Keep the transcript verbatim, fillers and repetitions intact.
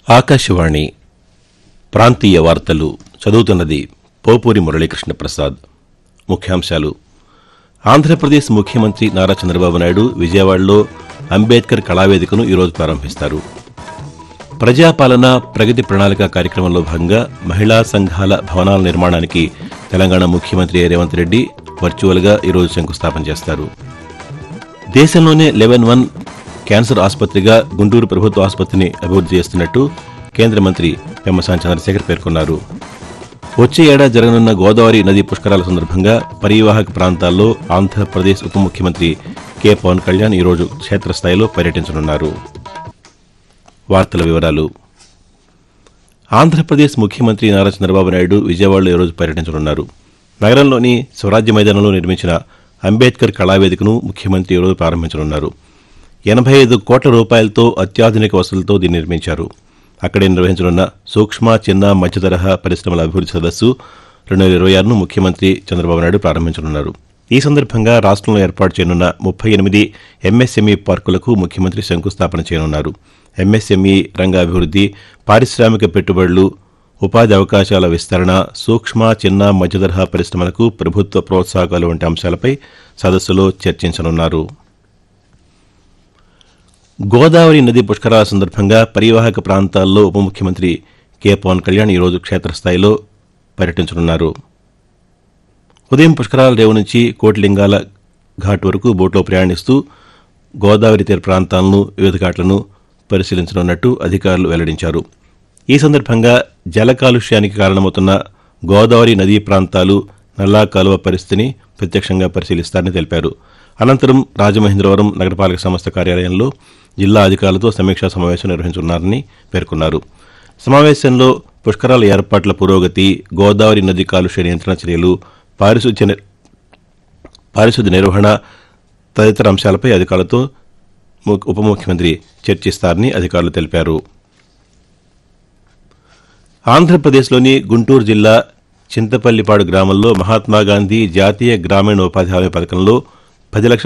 ఆకాశవాణి ప్రాంతీయ వార్తలు చదువుతున్నది పోపూరి మురళీకృష్ణ ప్రసాద్. ముఖ్యాంశాలు. ఆంధ్రప్రదేశ్ ముఖ్యమంత్రి నారా చంద్రబాబు నాయుడు విజయవాడలో అంబేద్కర్ కళావేదికను ఈరోజు ప్రారంభిస్తారు. ప్రజాపాలన ప్రగతి ప్రణాళిక కార్యక్రమంలో భాగంగా మహిళా సంఘాల భవనాల నిర్మాణానికి తెలంగాణ ముఖ్యమంత్రి రేవంత్ రెడ్డి వర్చువల్గా ఈరోజు శంకుస్థాపన చేస్తారు. దేశంలోనే లెవెన్ వన్ క్యాన్సర్ ఆసుపత్రిగా గుంటూరు ప్రభుత్వ ఆసుపత్రిని అభివృద్ది చేస్తున్నట్టు కేంద్ర మంత్రి పెమ్మసాని చంద్రశేఖర్ పేర్కొన్నారు. వచ్చే ఏడాది జరగనున్న గోదావరి నదీ పుష్కరాల సందర్భంగా పరీవాహక ప్రాంతాల్లో ఆంధ్రప్రదేశ్ ఉప ముఖ్యమంత్రి కె పవన్ కళ్యాణ్ ఈరోజు క్షేత్రస్థాయిలో పర్యటించనున్నారు. వార్తల వివరాలు. ఆంధ్రప్రదేశ్ ముఖ్యమంత్రి నారా చంద్రబాబు నాయుడు విజయవాడలో ఈరోజు పర్యటించనున్నారు. నగరంలోని స్వరాజ్య మైదానంలో నిర్మించిన అంబేద్కర్ కళావేదికను ముఖ్యమంత్రి ఈరోజు ప్రారంభించనున్నారు. ఎనభై ఐదు కోట్ల రూపాయలతో అత్యాధునిక వసతులతో దీన్ని నిర్మించారు. అక్కడే నిర్వహించనున్న సూక్ష్మ చిన్న మధ్యతరహా పరిశ్రమల అభివృద్ది సదస్సు రెండు వేల ఇరవై ఆరును ముఖ్యమంత్రి చంద్రబాబు నాయుడు ప్రారంభించనున్నారు. ఈ సందర్భంగా రాష్ట్రంలో ఏర్పాటు చేయనున్న ముప్పై ఎనిమిది ఎంఎస్ఎంఈ పార్కులకు ముఖ్యమంత్రి శంకుస్థాపన చేయనున్నారు. ఎంఎస్ఎంఈ రంగ అభివృద్ది, పారిశ్రామిక పెట్టుబడులు, ఉపాధి అవకాశాల విస్తరణ, సూక్ష్మ చిన్న మధ్యతరహా పరిశ్రమలకు ప్రభుత్వ ప్రోత్సాహకాలు వంటి అంశాలపై సదస్సులో చర్చించనున్నారు. గోదావరి నది పుష్కరాల సందర్భంగా పరీవాహక ప్రాంతాల్లో ఉప ముఖ్యమంత్రి కె పవన్ కళ్యాణ్ ఈరోజు క్షేత్రస్థాయిలో పర్యటించనున్నారు. ఉదయం పుష్కరాల రేవు నుంచి కోటిలింగాల ఘాట్ వరకు బోట్లో ప్రయాణిస్తూ గోదావరి తీర ప్రాంతాలను, వివిధ ఘాట్లను పరిశీలించనున్నట్టు అధికారులు వెల్లడించారు. ఈ సందర్భంగా జల కాలుష్యానికి కారణమవుతున్న గోదావరి నదీ ప్రాంతాలు, నల్లా కాలువ పరిస్థితిని ప్రత్యక్షంగా పరిశీలిస్తారని తెలిపారు. అనంతరం రాజమహేంద్రవరం నగరపాలక సంస్థ కార్యాలయంలో జిల్లా అధికారులతో సమీక్షా సమావేశం నిర్వహించనున్నారని పేర్కొన్నారు. సమావేశంలో పుష్కరాల ఏర్పాట్ల పురోగతి, గోదావరి నది కాలుష్య నియంత్రణ చర్యలు, పారిశుద్ధ్య పారిశుద్ధ్య నిర్వహణ తదితర అంశాలపై అధికారులతో ఉప ముఖ్యమంత్రి చర్చిస్తారని అధికారులు తెలిపారు. ఆంధ్రప్రదేశ్లోని గుంటూరు జిల్లా చింతపల్లిపాడు గ్రామంలో మహాత్మాగాంధీ జాతీయ గ్రామీణ ఉపాధి హామీ పథకంలో పది లక్షల